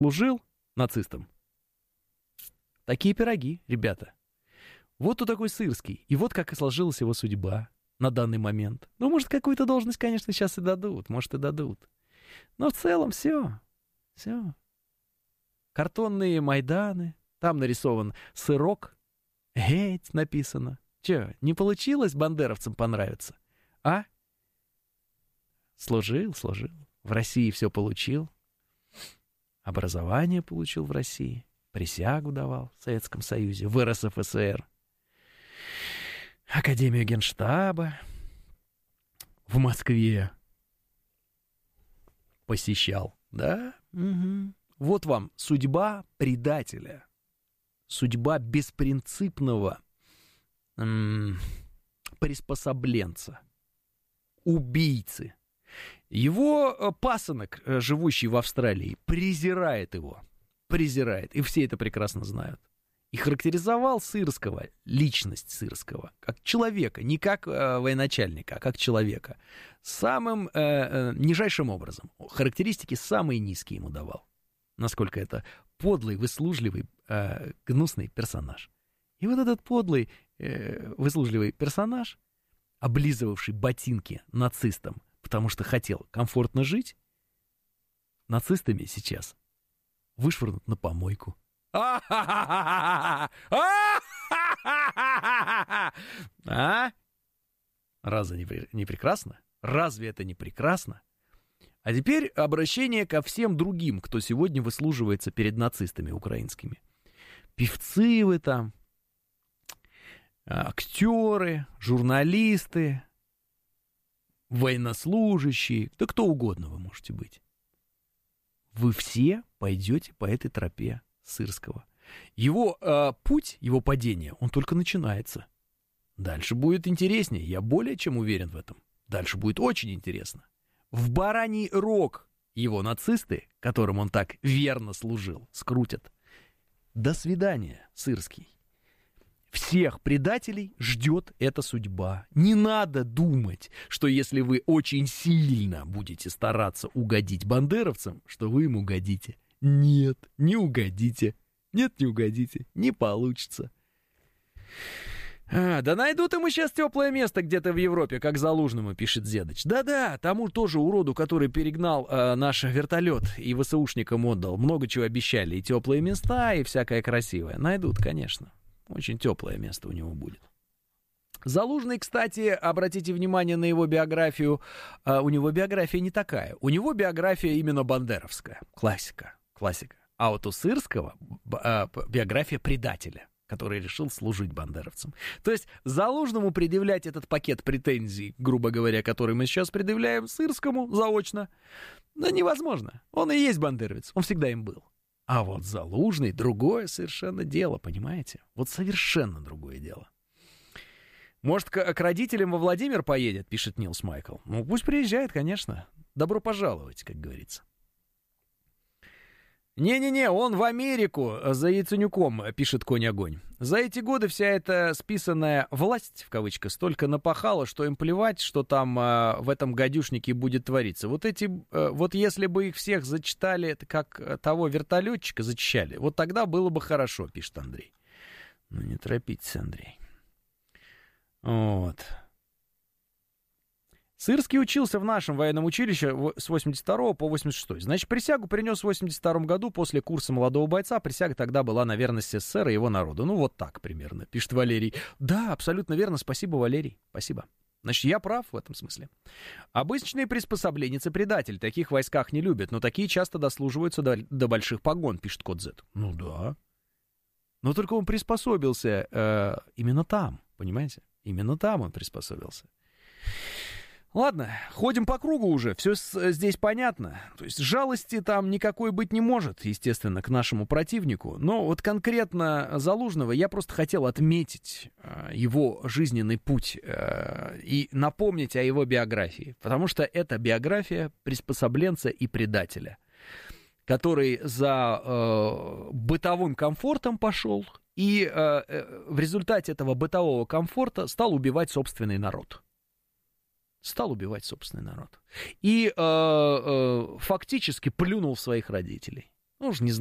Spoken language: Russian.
служил нацистам. Такие пироги, ребята. Вот кто такой Сырский. И вот как и сложилась его судьба на данный момент. Ну, может, какую-то должность, конечно, сейчас и дадут. Может, и дадут. Но в целом все. Картонные Майданы. Там нарисован сырок. Геть написано. Че, не получилось бандеровцам понравиться? А? Служил. В России все получил. Образование получил в России. Присягу давал в Советском Союзе, в РСФСР. Академию Генштаба в Москве посещал. Да? Угу. Вот вам судьба предателя. Судьба беспринципного приспособленца. Убийцы. Его пасынок, живущий в Австралии, презирает его. Презирает. И все это прекрасно знают. И характеризовал Сырского, личность Сырского, как человека, не как военачальника, а как человека. Самым нижайшим образом. Характеристики самые низкие ему давал. Насколько это подлый, выслужливый, гнусный персонаж. И вот этот подлый, выслужливый персонаж, облизывавший ботинки нацистам, потому что хотел комфортно жить, нацистами сейчас вышвырнут на помойку. А? Разве не прекрасно? Разве это не прекрасно? А теперь обращение ко всем другим, кто сегодня выслуживается перед нацистами украинскими. Певцы вы там, актеры, журналисты, военнослужащие, да кто угодно вы можете быть. Вы все пойдете по этой тропе Сырского. Его путь, его падение, он только начинается. Дальше будет интереснее, я более чем уверен в этом. Дальше будет очень интересно. В бараний рог его нацисты, которым он так верно служил, скрутят. До свидания, Сырский. Всех предателей ждет эта судьба. Не надо думать, что если вы очень сильно будете стараться угодить бандеровцам, что вы им угодите. Нет, не угодите. Нет, не угодите. Не получится. Да найдут ему сейчас теплое место где-то в Европе, как Залужному, пишет Зедыч. Да-да, тому тоже уроду, который перегнал наш вертолет и ВСУшникам отдал. Много чего обещали. И теплые места, и всякое красивое. Найдут, конечно. Очень теплое место у него будет. Залужный, кстати, обратите внимание на его биографию. У него биография не такая. У него биография именно бандеровская. Классика. А вот у Сырского биография предателя, который решил служить бандеровцам. То есть Залужному предъявлять этот пакет претензий, грубо говоря, который мы сейчас предъявляем Сырскому заочно, невозможно. Он и есть бандеровец, он всегда им был. А вот Залужный — другое совершенно дело, понимаете? Вот совершенно другое дело. Может, к родителям во Владимир поедет, пишет Нилс Майкл. Ну, пусть приезжает, конечно. Добро пожаловать, как говорится. Не-не-не, он в Америку за Яценюком, пишет Конь-Огонь. За эти годы вся эта списанная «власть», в кавычках, столько напахала, что им плевать, что там в этом гадюшнике будет твориться. Вот если бы их всех зачитали, как того вертолетчика зачищали, вот тогда было бы хорошо, пишет Андрей. Ну, не торопитесь, Андрей. Вот. Сырский учился в нашем военном училище с 82 по 86. Значит, присягу принес в 82 году после курса молодого бойца. Присяга тогда была на верность СССР и его народу. Ну, вот так примерно, пишет Валерий. Да, абсолютно верно. Спасибо, Валерий. Спасибо. Значит, я прав в этом смысле. Обычные приспособленец-предатель. Таких в войсках не любят, но такие часто дослуживаются до больших погон, пишет Код Z. Ну да. Но только он приспособился именно там, понимаете? Именно там он приспособился. Ладно, ходим по кругу уже, все здесь понятно. То есть жалости там никакой быть не может, естественно, к нашему противнику. Но вот конкретно Залужного я просто хотел отметить его жизненный путь и напомнить о его биографии. Потому что это биография приспособленца и предателя, который за бытовым комфортом пошел и в результате этого бытового комфорта стал убивать собственный народ. Стал убивать собственный народ. И фактически плюнул в своих родителей. Ну, уж не